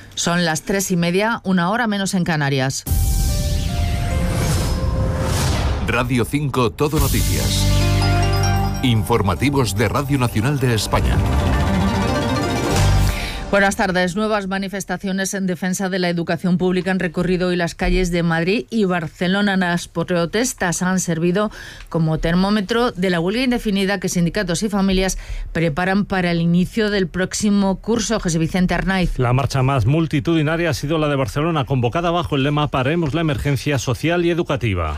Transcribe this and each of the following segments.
Son las 3:30, 1 hora menos en Canarias. Radio 5 Todo Noticias. Informativos de Radio Nacional de España. Buenas tardes. Nuevas manifestaciones en defensa de la educación pública han recorrido hoy las calles de Madrid y Barcelona. Las protestas han servido como termómetro de la huelga indefinida que sindicatos y familias preparan para el inicio del próximo curso. José Vicente Arnaiz. La marcha más multitudinaria ha sido la de Barcelona, convocada bajo el lema "Paremos la emergencia social y educativa".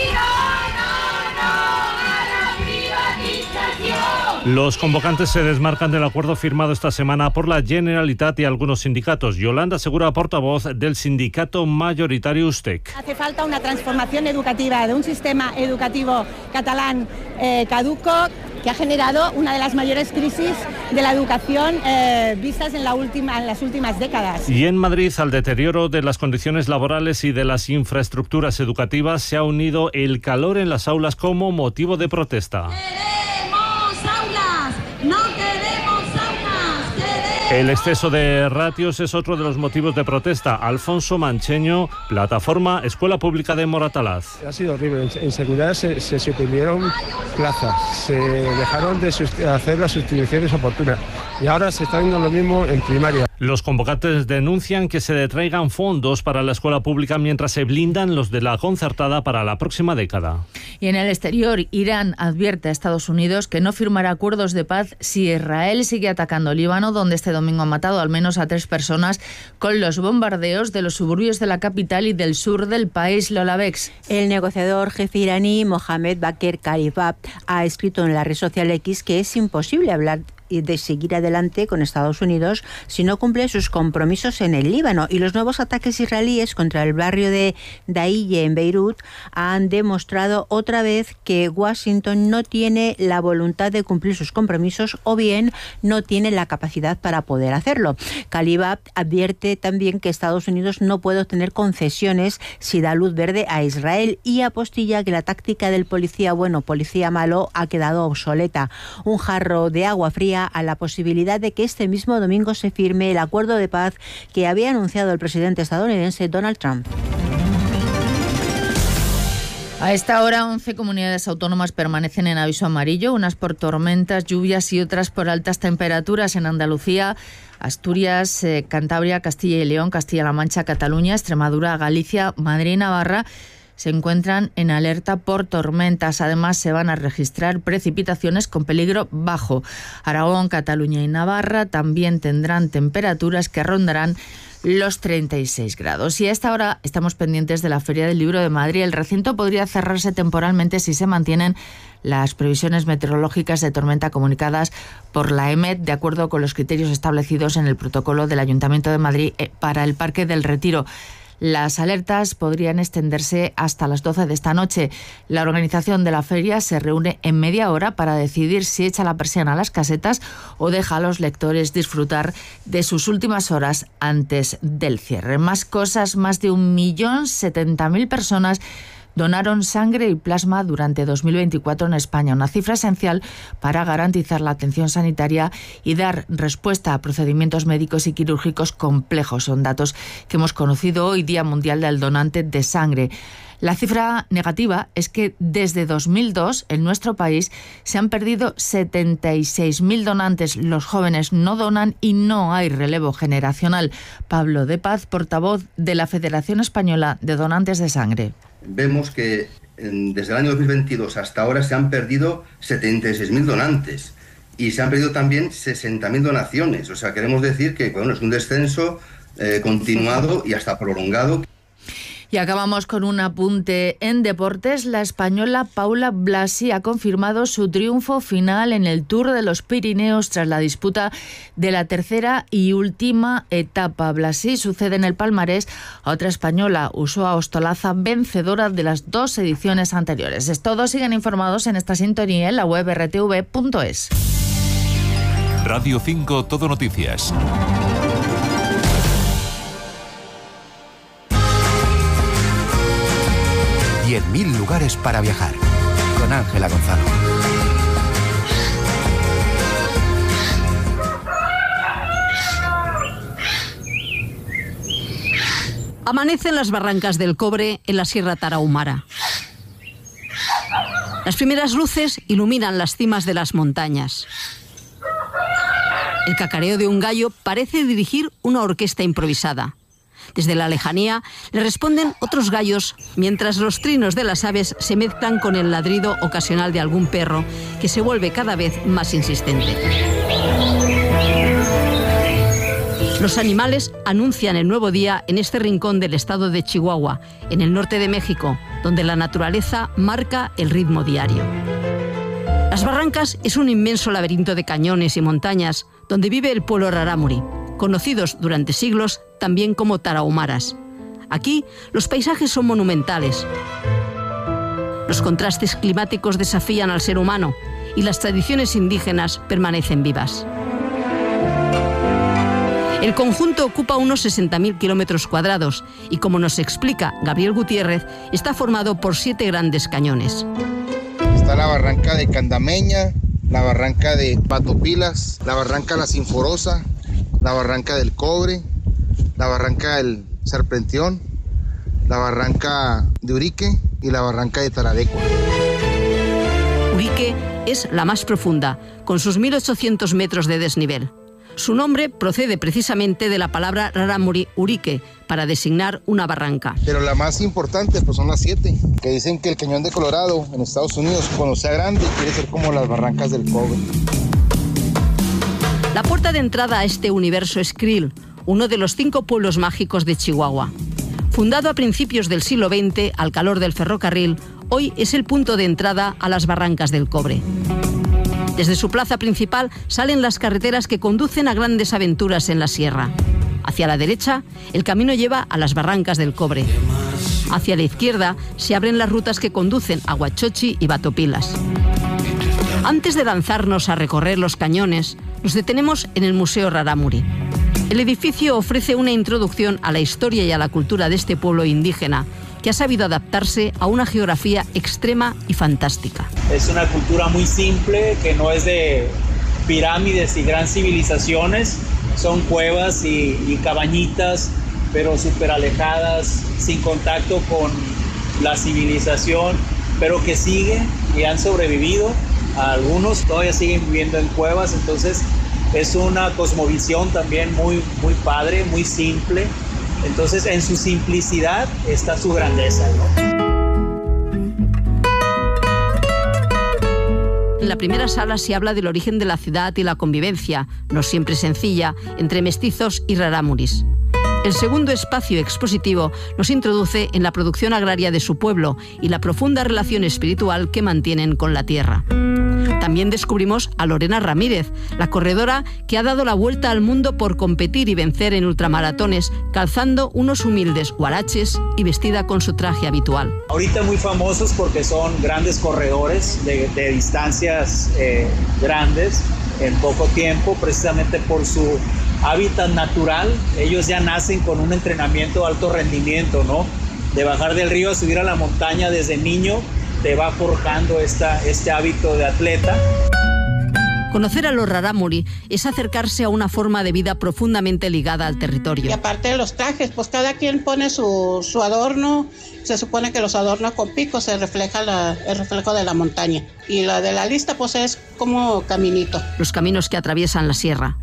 Los convocantes se desmarcan del acuerdo firmado esta semana por la Generalitat y algunos sindicatos. Yolanda Segura, portavoz del sindicato mayoritario USTEC. Hace falta una transformación educativa de un sistema educativo catalán caduco que ha generado una de las mayores crisis de la educación vistas en las últimas décadas. Y en Madrid, al deterioro de las condiciones laborales y de las infraestructuras educativas se ha unido el calor en las aulas como motivo de protesta. ¡No queremos aulas! El exceso de ratios es otro de los motivos de protesta. Alfonso Mancheño, plataforma Escuela Pública de Moratalaz. Ha sido horrible. En seguridad se suprimieron plazas, se dejaron de hacer las sustituciones oportunas y ahora se está viendo lo mismo en primaria. Los convocantes denuncian que se detraigan fondos para la escuela pública mientras se blindan los de la concertada para la próxima década. Y en el exterior, Irán advierte a Estados Unidos que no firmará acuerdos de paz si Israel sigue atacando Líbano, donde este domingo ha matado al menos a 3 personas con los bombardeos de los suburbios de la capital y del sur del país. Lola Bex. El negociador jefe iraní Mohamed Bakr Kalibaf ha escrito en la red social X que es imposible hablar de seguir adelante con Estados Unidos si no cumple sus compromisos en el Líbano, y los nuevos ataques israelíes contra el barrio de Dahiye en Beirut han demostrado otra vez que Washington no tiene la voluntad de cumplir sus compromisos o bien no tiene la capacidad para poder hacerlo. Kalibaf advierte también que Estados Unidos no puede obtener concesiones si da luz verde a Israel y apostilla que la táctica del policía bueno, policía malo ha quedado obsoleta. Un jarro de agua fría a la posibilidad de que este mismo domingo se firme el acuerdo de paz que había anunciado el presidente estadounidense Donald Trump. A esta hora, 11 comunidades autónomas permanecen en aviso amarillo, unas por tormentas, lluvias y otras por altas temperaturas. En Andalucía, Asturias, Cantabria, Castilla y León, Castilla-La Mancha, Cataluña, Extremadura, Galicia, Madrid y Navarra se encuentran en alerta por tormentas. Además, se van a registrar precipitaciones con peligro bajo. Aragón, Cataluña y Navarra también tendrán temperaturas que rondarán los 36 grados. Y a esta hora estamos pendientes de la Feria del Libro de Madrid. El recinto podría cerrarse temporalmente si se mantienen las previsiones meteorológicas de tormenta comunicadas por la EMET, de acuerdo con los criterios establecidos en el protocolo del Ayuntamiento de Madrid para el Parque del Retiro. Las alertas podrían extenderse hasta las 12 de esta noche. La organización de la feria se reúne en media hora para decidir si echa la persiana a las casetas o deja a los lectores disfrutar de sus últimas horas antes del cierre. Más cosas, más de 1.070.000 personas donaron sangre y plasma durante 2024 en España, una cifra esencial para garantizar la atención sanitaria y dar respuesta a procedimientos médicos y quirúrgicos complejos. Son datos que hemos conocido hoy, Día Mundial del Donante de Sangre. La cifra negativa es que desde 2002 en nuestro país se han perdido 76.000 donantes. Los jóvenes no donan y no hay relevo generacional. Pablo de Paz, portavoz de la Federación Española de Donantes de Sangre. Vemos que desde el año 2022 hasta ahora se han perdido 76.000 donantes y se han perdido también 60.000 donaciones. O sea, queremos decir que es un descenso continuado y hasta prolongado. Y acabamos con un apunte en deportes. La española Paula Blasi ha confirmado su triunfo final en el Tour de los Pirineos tras la disputa de la tercera y última etapa. Blasi sucede en el palmarés a otra española, Usoa Ostolaza, vencedora de las 2 ediciones anteriores. Es todo. Sigan informados en esta sintonía en la web rtv.es. Radio 5 Todo Noticias. 10.000 lugares para viajar. Con Ángela Gonzalo. Amanece en las barrancas del Cobre, en la Sierra Tarahumara. Las primeras luces iluminan las cimas de las montañas. El cacareo de un gallo parece dirigir una orquesta improvisada. Desde la lejanía le responden otros gallos, mientras los trinos de las aves se mezclan con el ladrido ocasional de algún perro, que se vuelve cada vez más insistente. Los animales anuncian el nuevo día en este rincón del estado de Chihuahua, en el norte de México, donde la naturaleza marca el ritmo diario. Las Barrancas es un inmenso laberinto de cañones y montañas donde vive el pueblo rarámuri, conocidos durante siglos también como tarahumaras. Aquí los paisajes son monumentales. Los contrastes climáticos desafían al ser humano y las tradiciones indígenas permanecen vivas. El conjunto ocupa unos 60.000 kilómetros cuadrados y, como nos explica Gabriel Gutiérrez, está formado por 7 grandes cañones. Está la barranca de Candameña, la barranca de Batopilas, la barranca La Sinforosa, la barranca del Cobre, la barranca del Serpentión, la barranca de Urique y la barranca de Tararecua. Urique es la más profunda, con sus 1.800 metros de desnivel. Su nombre procede precisamente de la palabra rarámuri urique, para designar una barranca. Pero la más importante pues son las 7, que dicen que el Cañón de Colorado en Estados Unidos, cuando sea grande, quiere ser como las barrancas del Cobre. La puerta de entrada a este universo es Krill, uno de los 5 pueblos mágicos de Chihuahua. Fundado a principios del siglo XX, al calor del ferrocarril, hoy es el punto de entrada a las barrancas del Cobre. Desde su plaza principal salen las carreteras que conducen a grandes aventuras en la sierra. Hacia la derecha, el camino lleva a las barrancas del Cobre. Hacia la izquierda se abren las rutas que conducen a Huachochi y Batopilas. Antes de lanzarnos a recorrer los cañones, nos detenemos en el Museo Rarámuri. El edificio ofrece una introducción a la historia y a la cultura de este pueblo indígena, que ha sabido adaptarse a una geografía extrema y fantástica. Es una cultura muy simple, que no es de pirámides y gran civilizaciones, son cuevas y cabañitas, pero súper alejadas, sin contacto con la civilización, pero que siguen y han sobrevivido. Algunos todavía siguen viviendo en cuevas, entonces es una cosmovisión también muy padre, muy simple. Entonces, en su simplicidad está su grandeza, ¿no? En la primera sala se habla del origen de la ciudad y la convivencia, no siempre sencilla, entre mestizos y rarámuris. El segundo espacio expositivo nos introduce en la producción agraria de su pueblo y la profunda relación espiritual que mantienen con la tierra. También descubrimos a Lorena Ramírez, la corredora que ha dado la vuelta al mundo por competir y vencer en ultramaratones, calzando unos humildes huaraches y vestida con su traje habitual. Ahorita muy famosos porque son grandes corredores de distancias grandes en poco tiempo, precisamente por su hábitat natural. Ellos ya nacen con un entrenamiento de alto rendimiento, ¿no? De bajar del río a subir a la montaña desde niño, te va forjando este hábito de atleta. Conocer a los rarámuri es acercarse a una forma de vida profundamente ligada al territorio. Y aparte de los trajes, pues cada quien pone su adorno. Se supone que los adornos con picos se refleja el reflejo de la montaña. Y la de la lista pues es como caminito. Los caminos que atraviesan la sierra.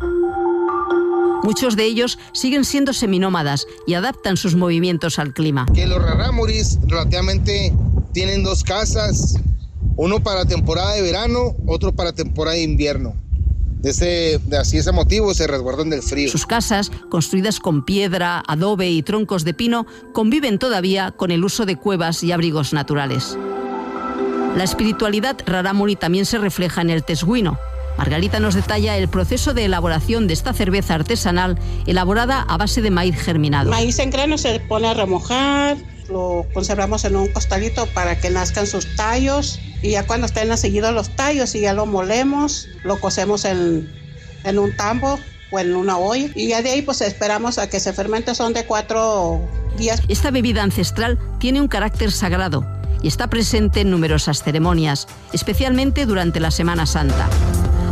Muchos de ellos siguen siendo seminómadas y adaptan sus movimientos al clima. Que los rarámuris relativamente tienen 2 casas, uno para temporada de verano, otro para temporada de invierno. De ese motivo se resguardan del frío. Sus casas, construidas con piedra, adobe y troncos de pino, conviven todavía con el uso de cuevas y abrigos naturales. La espiritualidad rarámuri también se refleja en el tesguino. Margarita nos detalla el proceso de elaboración de esta cerveza artesanal elaborada a base de maíz germinado. Maíz en grano se pone a remojar, lo conservamos en un costalito para que nazcan sus tallos y ya cuando estén seguidos los tallos y ya lo molemos, lo cocemos en un tambo o en una olla y ya de ahí pues esperamos a que se fermente, son de 4 días. Esta bebida ancestral tiene un carácter sagrado y está presente en numerosas ceremonias, especialmente durante la Semana Santa.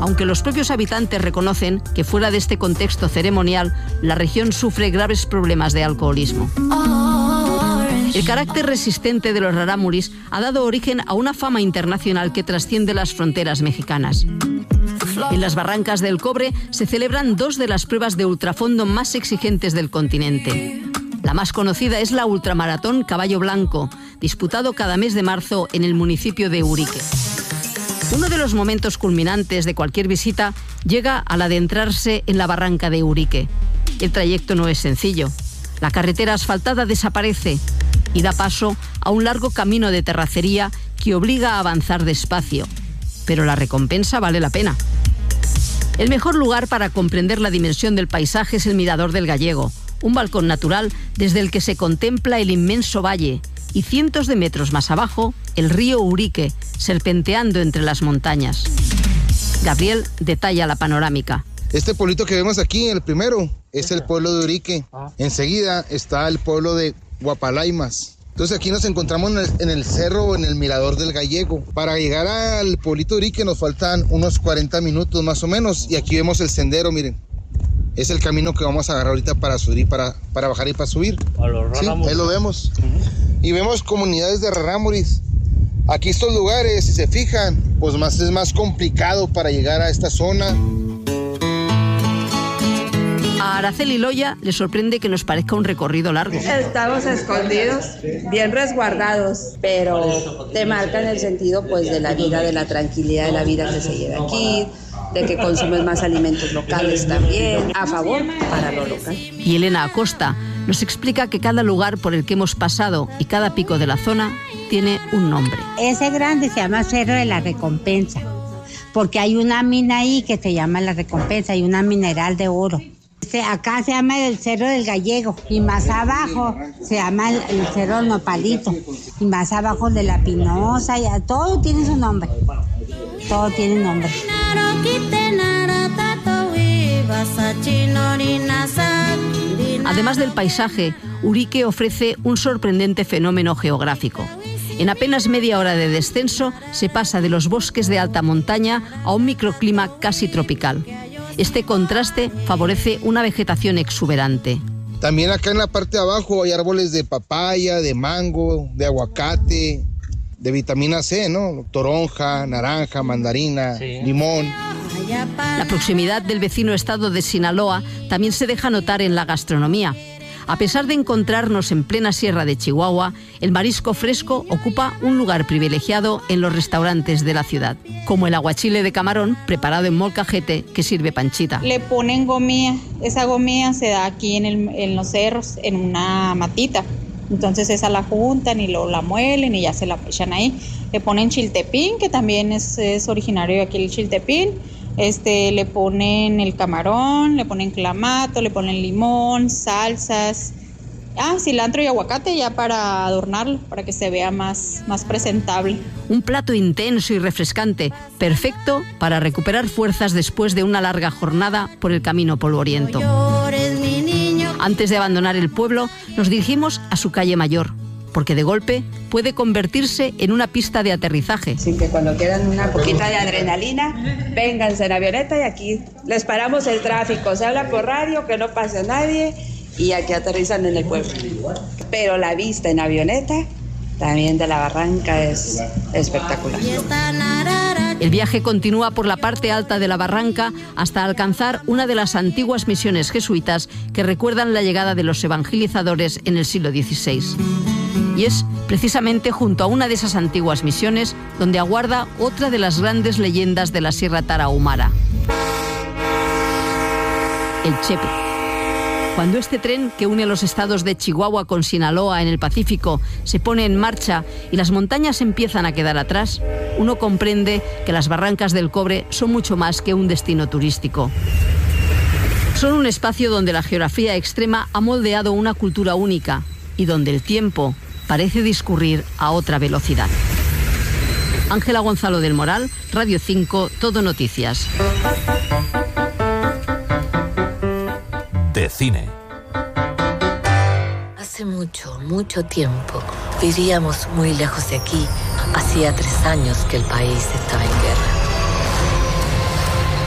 aunque los propios habitantes reconocen que fuera de este contexto ceremonial, la región sufre graves problemas de alcoholismo. El carácter resistente de los rarámuris ha dado origen a una fama internacional que trasciende las fronteras mexicanas. En las Barrancas del Cobre se celebran 2 de las pruebas de ultrafondo más exigentes del continente. La más conocida es la Ultramaratón Caballo Blanco, disputado cada mes de marzo en el municipio de Urique. Uno de los momentos culminantes de cualquier visita llega al adentrarse en la barranca de Urique. El trayecto no es sencillo. La carretera asfaltada desaparece y da paso a un largo camino de terracería que obliga a avanzar despacio. Pero la recompensa vale la pena. El mejor lugar para comprender la dimensión del paisaje es el Mirador del Gallego, un balcón natural desde el que se contempla el inmenso valle y cientos de metros más abajo, el río Urique, serpenteando entre las montañas. Gabriel detalla la panorámica. Este pueblito que vemos aquí, el primero, es el pueblo de Urique. Enseguida está el pueblo de Guapalaimas. Entonces aquí nos encontramos en el cerro, en el Mirador del Gallego. Para llegar al pueblito de Urique nos faltan unos 40 minutos más o menos. Y aquí vemos el sendero, miren. Es el camino que vamos a agarrar ahorita para subir, para bajar y para subir. Sí, ahí lo vemos. Y vemos comunidades de rarámuris. Aquí estos lugares, si se fijan, pues es más complicado para llegar a esta zona. A Araceli Loya le sorprende que nos parezca un recorrido largo. Estamos escondidos, bien resguardados, pero te marcan el sentido pues de la vida, de la tranquilidad de la vida que se lleva aquí, de que consumes más alimentos locales también, a favor para lo local. Y Elena Acosta nos explica que cada lugar por el que hemos pasado y cada pico de la zona tiene un nombre. Ese grande se llama Cerro de la Recompensa, porque hay una mina ahí que se llama La Recompensa y una mineral de oro. Acá se llama el Cerro del Gallego y más abajo se llama el Cerro del Nopalito y más abajo de La Pinosa, ya todo tiene su nombre, todo tiene nombre. Además del paisaje, Urique ofrece un sorprendente fenómeno geográfico. En apenas media hora de descenso se pasa de los bosques de alta montaña a un microclima casi tropical. Este contraste favorece una vegetación exuberante. También acá en la parte de abajo hay árboles de papaya, de mango, de aguacate, de vitamina C, ¿no? Toronja, naranja, mandarina, limón. La proximidad del vecino estado de Sinaloa también se deja notar en la gastronomía. A pesar de encontrarnos en plena sierra de Chihuahua, el marisco fresco ocupa un lugar privilegiado en los restaurantes de la ciudad, como el aguachile de camarón preparado en molcajete que sirve Panchita. Le ponen gomía, esa gomía se da aquí en los cerros, en una matita. Entonces esa la juntan y la muelen y ya se la echan ahí. Le ponen chiltepín, que también es originario de aquí el chiltepín. Le ponen el camarón, le ponen clamato, le ponen limón, salsas, cilantro y aguacate ya para adornarlo, para que se vea más presentable. Un plato intenso y refrescante, perfecto para recuperar fuerzas después de una larga jornada por el camino polvoriento. Antes de abandonar el pueblo, nos dirigimos a su calle mayor, porque de golpe puede convertirse en una pista de aterrizaje. Así que cuando quieran una poquita de adrenalina, vénganse en avioneta y aquí les paramos el tráfico. Se habla por radio, que no pase nadie y aquí aterrizan en el pueblo. Pero la vista en avioneta también de la barranca es espectacular. El viaje continúa por la parte alta de la barranca hasta alcanzar una de las antiguas misiones jesuitas que recuerdan la llegada de los evangelizadores en el siglo XVI. Y es precisamente junto a una de esas antiguas misiones donde aguarda otra de las grandes leyendas de la Sierra Tarahumara: el Chepe. Cuando este tren que une los estados de Chihuahua con Sinaloa en el Pacífico se pone en marcha y las montañas empiezan a quedar atrás, uno comprende que las Barrancas del Cobre son mucho más que un destino turístico. Son un espacio donde la geografía extrema ha moldeado una cultura única y donde el tiempo parece discurrir a otra velocidad. Ángela Gonzalo del Moral, Radio 5, Todo Noticias. De cine. Hace mucho tiempo vivíamos muy lejos de aquí. Hacía 3 años que el país estaba en guerra.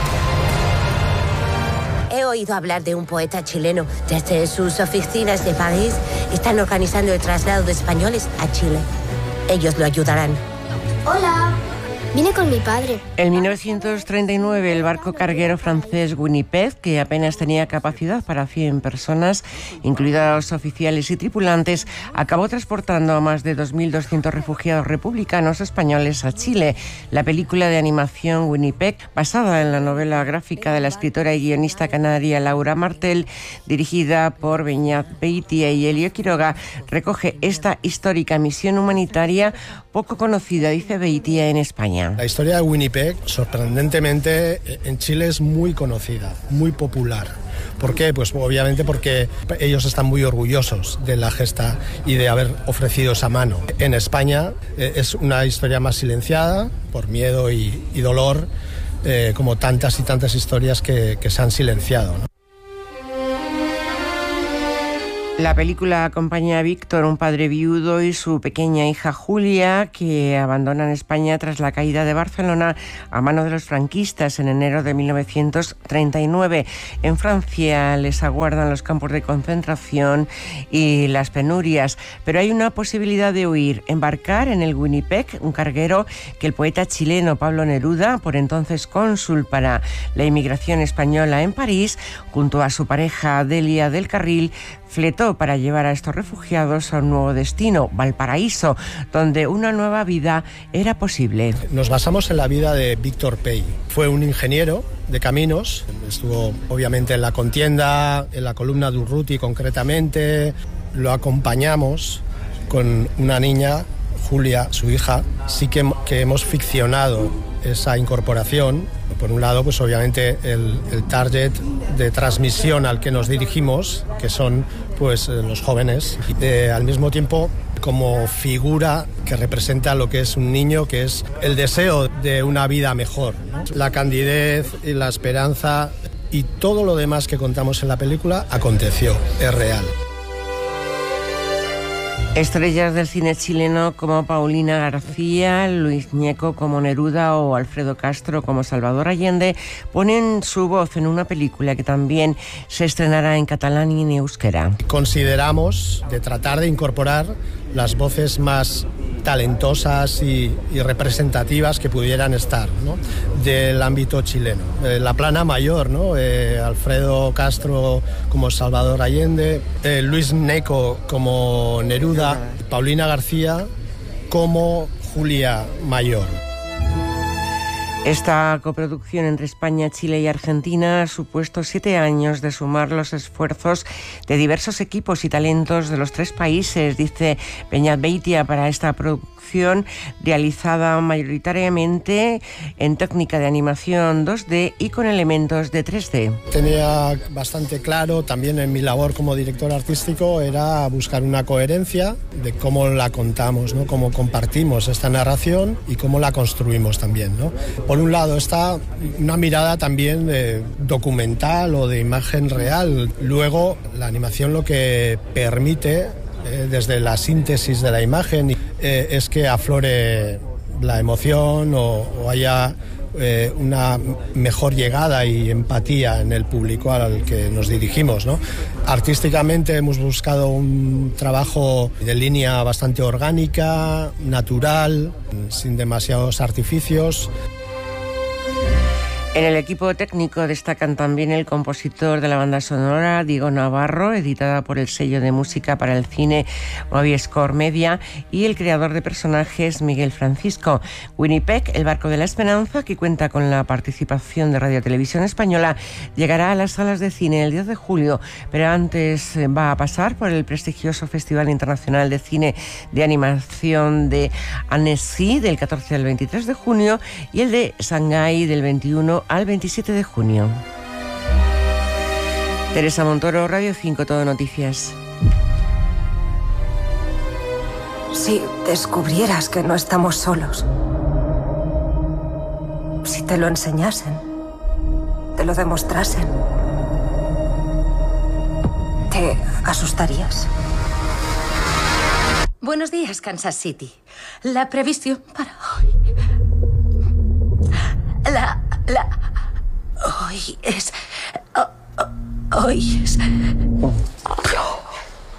oído hablar de un poeta chileno. Desde sus oficinas de París están organizando el traslado de españoles a Chile. Ellos lo ayudarán. Hola. Vine con mi padre. En 1939, el barco carguero francés Winnipeg, que apenas tenía capacidad para 100 personas, incluidos oficiales y tripulantes, acabó transportando a más de 2.200 refugiados republicanos españoles a Chile. La película de animación Winnipeg, basada en la novela gráfica de la escritora y guionista canaria Laura Martel, dirigida por Beñat Beitia y Elio Quiroga, recoge esta histórica misión humanitaria poco conocida, dice Beitia, en España. La historia de Winnipeg, sorprendentemente, en Chile es muy conocida, muy popular. ¿Por qué? Pues obviamente porque ellos están muy orgullosos de la gesta y de haber ofrecido esa mano. En España es una historia más silenciada por miedo y dolor, como tantas y tantas historias que se han silenciado, ¿no? La película acompaña a Víctor, un padre viudo, y su pequeña hija Julia, que abandonan España tras la caída de Barcelona a mano de los franquistas en enero de 1939. En Francia les aguardan los campos de concentración y las penurias, pero hay una posibilidad de huir, embarcar en el Winnipeg, un carguero que el poeta chileno Pablo Neruda, por entonces cónsul para la inmigración española en París, junto a su pareja Delia del Carril, fletó para llevar a estos refugiados a un nuevo destino, Valparaíso, donde una nueva vida era posible. Nos basamos en la vida de Víctor Pey. Fue un ingeniero de caminos, estuvo obviamente en la contienda, en la columna de Urruti concretamente. Lo acompañamos con una niña, Julia, su hija. Sí que hemos ficcionado esa incorporación. Por un lado, pues obviamente el target de transmisión al que nos dirigimos, que son pues los jóvenes, y al mismo tiempo como figura que representa lo que es un niño, que es el deseo de una vida mejor, ¿no? La candidez y la esperanza y todo lo demás que contamos en la película aconteció, es real. Estrellas del cine chileno como Paulina García, Luis Ñeco como Neruda o Alfredo Castro como Salvador Allende ponen su voz en una película que también se estrenará en catalán y en euskera. Consideramos de tratar de incorporar las voces más talentosas y representativas que pudieran estar, ¿no?, del ámbito chileno. La plana mayor, ¿no?, Alfredo Castro como Salvador Allende, Luis Ñeco como Neruda, Paulina García como Julia Mayor. Esta coproducción entre España, Chile y Argentina ha supuesto 7 años de sumar los esfuerzos de diversos equipos y talentos de los 3 países, dice Beñat Beitia, para esta producción realizada mayoritariamente en técnica de animación 2D y con elementos de 3D. Tenía bastante claro, también en mi labor como director artístico, era buscar una coherencia de cómo la contamos, ¿no?, cómo compartimos esta narración y cómo la construimos también, ¿no? Por un lado está una mirada también documental o de imagen real. Luego la animación lo que permite, desde la síntesis de la imagen, es que aflore la emoción o haya una mejor llegada y empatía en el público al que nos dirigimos, ¿no? Artísticamente hemos buscado un trabajo de línea bastante orgánica, natural, sin demasiados artificios. En el equipo técnico destacan también el compositor de la banda sonora, Diego Navarro, editada por el sello de música para el cine Moviscore Media, y el creador de personajes, Miguel Francisco. Winnipeg, el barco de la esperanza, que cuenta con la participación de Radio Televisión Española, llegará a las salas de cine el 10 de julio, pero antes va a pasar por el prestigioso Festival Internacional de Cine de Animación de Annecy del 14 al 23 de junio y el de Shanghái del 21 al 27 de junio. Teresa Montoro, Radio 5, Todo Noticias. Si descubrieras que no estamos solos, si te lo enseñasen, te lo demostrasen, ¿te asustarías? Buenos días, Kansas City. La previsión para hoy... Hoy es... Hoy es